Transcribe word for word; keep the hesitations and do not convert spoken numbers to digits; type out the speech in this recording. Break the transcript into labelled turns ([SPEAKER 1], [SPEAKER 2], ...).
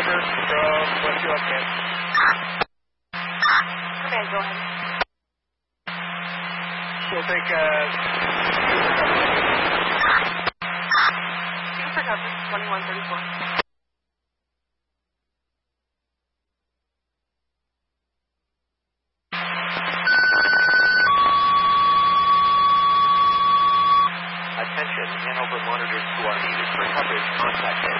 [SPEAKER 1] monitor from Westfield Command.
[SPEAKER 2] Command, go ahead.
[SPEAKER 1] We'll take uh,
[SPEAKER 2] two for coverage, twenty-one thirty-four.
[SPEAKER 3] Attention, Hanover monitors who are needed for coverage, contact